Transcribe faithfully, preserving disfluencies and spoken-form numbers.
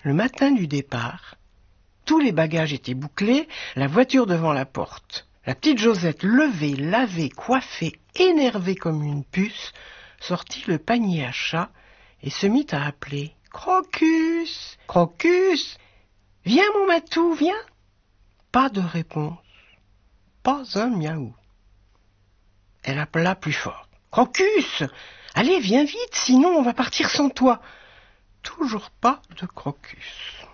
Le matin du départ, tous les bagages étaient bouclés, la voiture devant la porte. La petite Josette, levée, lavée, coiffée, énervée comme une puce, sortit le panier à chat et se mit à appeler « Crocus, Crocus, viens mon matou, viens !» Pas de réponse, pas un miaou. Elle appela plus fort « Crocus, allez, viens vite, sinon on va partir sans toi !» Toujours pas de Crocus.